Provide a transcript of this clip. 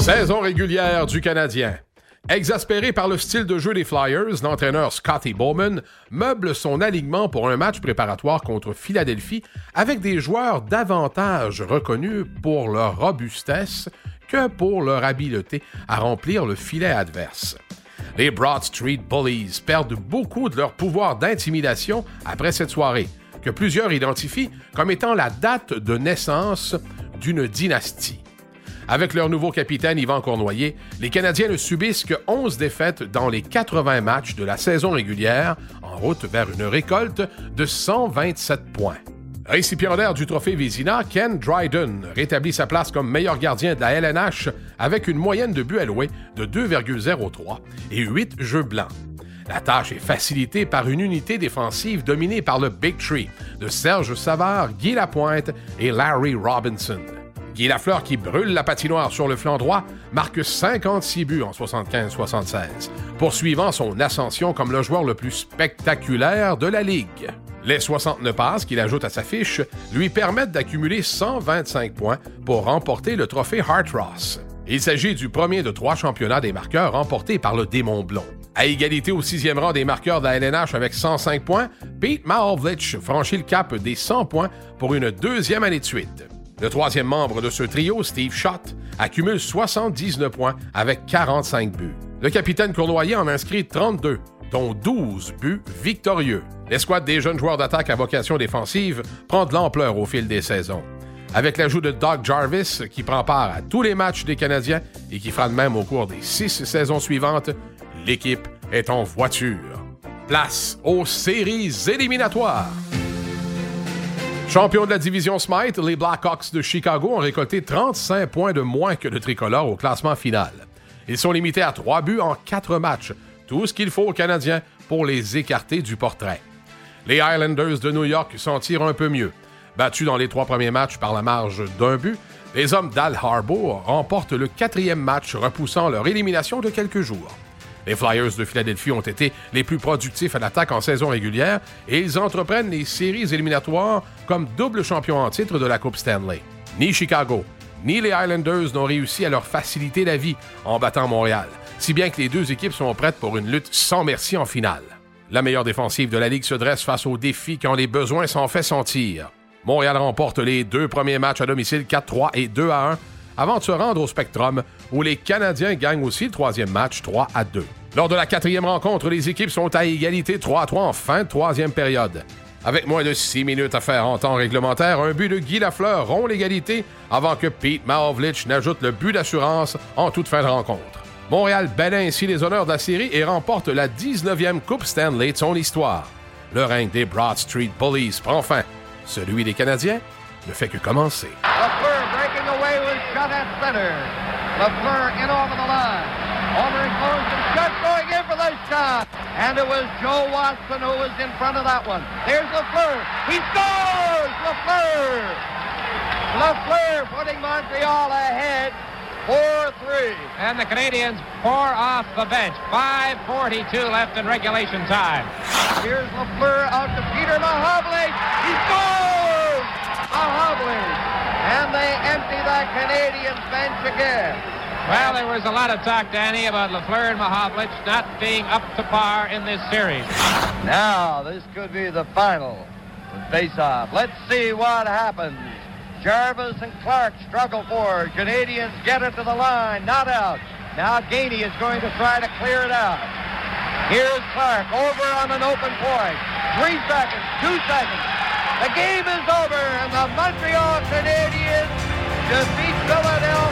Saison régulière du Canadien. Exaspéré par le style de jeu des Flyers, l'entraîneur Scotty Bowman meuble son alignement pour un match préparatoire contre Philadelphie avec des joueurs davantage reconnus pour leur robustesse que pour leur habileté à remplir le filet adverse. Les Broad Street Bullies perdent beaucoup de leur pouvoir d'intimidation après cette soirée, que plusieurs identifient comme étant la date de naissance d'une dynastie. Avec leur nouveau capitaine Yvan Cournoyer, les Canadiens ne subissent que 11 défaites dans les 80 matchs de la saison régulière, en route vers une récolte de 127 points. Récipiendaire du trophée Vézina, Ken Dryden rétablit sa place comme meilleur gardien de la LNH avec une moyenne de buts alloués de 2,03 et 8 jeux blancs. La tâche est facilitée par une unité défensive dominée par le Big Tree de Serge Savard, Guy Lapointe et Larry Robinson. Guy Lafleur, qui brûle la patinoire sur le flanc droit, marque 56 buts en 75-76, poursuivant son ascension comme le joueur le plus spectaculaire de la Ligue. Les 69 passes qu'il ajoute à sa fiche lui permettent d'accumuler 125 points pour remporter le trophée Hart Ross. Il s'agit du premier de 3 championnats des marqueurs remportés par le Démon Blond. À égalité au 6e rang des marqueurs de la LNH avec 105 points, Pete Mahovlich franchit le cap des 100 points pour une deuxième année de suite. Le troisième membre de ce trio, Steve Schott, accumule 79 points avec 45 buts. Le capitaine Cournoyer en inscrit 32, dont 12 buts victorieux. L'escouade des jeunes joueurs d'attaque à vocation défensive prend de l'ampleur au fil des saisons. Avec l'ajout de Doug Jarvis, qui prend part à tous les matchs des Canadiens et qui fera de même au cours des 6 saisons suivantes, l'équipe est en voiture. Place aux séries éliminatoires. Champions de la division Smythe, les Blackhawks de Chicago ont récolté 35 points de moins que le tricolore au classement final. Ils sont limités à 3 buts en 4 matchs, tout ce qu'il faut aux Canadiens pour les écarter du portrait. Les Islanders de New York s'en tirent un peu mieux. Battus dans les 3 premiers matchs par la marge d'1 but, les hommes d'Al Harbour remportent le 4e match, repoussant leur élimination de quelques jours. Les Flyers de Philadelphie ont été les plus productifs à l'attaque en saison régulière et ils entreprennent les séries éliminatoires comme double champion en titre de la Coupe Stanley. Ni Chicago, ni les Islanders n'ont réussi à leur faciliter la vie en battant Montréal, si bien que les deux équipes sont prêtes pour une lutte sans merci en finale. La meilleure défensive de la Ligue se dresse face aux défis quand les besoins s'en fait sentir. Montréal remporte les 2 premiers matchs à domicile 4-3 et 2-1 avant de se rendre au Spectrum, où les Canadiens gagnent aussi le 3e match 3-2. Lors de la 4e rencontre, les équipes sont à égalité 3-3 en fin de 3e période. Avec moins de 6 minutes à faire en temps réglementaire, un but de Guy Lafleur rompt l'égalité avant que Pete Mahovlich n'ajoute le but d'assurance en toute fin de rencontre. Montréal balaie ainsi les honneurs de la série et remporte la 19e Coupe Stanley de son histoire. Le règne des Broad Street Bullies prend fin. Celui des Canadiens ne fait que commencer. Lafleur breaking away with shot at center. Lafleur in over the line. Over it goes and shot going in for the shot. And it was Joe Watson who was in front of that one. There's Lafleur. He scores! Lafleur! Lafleur putting Montreal ahead 4-3. And the Canadians pour off the bench. 5:42 left in regulation time. Here's Lafleur out to Peter Mahovlich. He scores! Mahovlich. And they empty that Canadian bench again. Well, there was a lot of talk, Danny, about Lafleur and Mahovlich not being up to par in this series. Now, this could be the final face-off. Let's see what happens. Jarvis and Clark struggle forward. Canadians get it to the line, not out. Now Gainey is going to try to clear it out. Here's Clark over on an open point. 3 seconds, 2 seconds. The game is over, and the Montreal Canadiens defeat Philadelphia